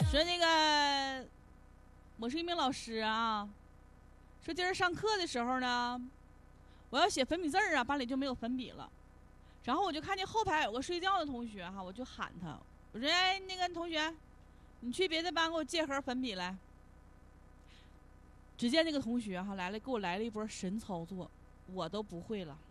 说那个，我是一名老师啊。说今儿上课的时候呢，我要写粉笔字儿啊，班里就没有粉笔了。然后我就看见后排有个睡觉的同学哈，我就喊他，我说：“哎，那个同学，你去别的班给我借盒粉笔来。”只见那个同学哈给我来了一波神操作，我都不会了。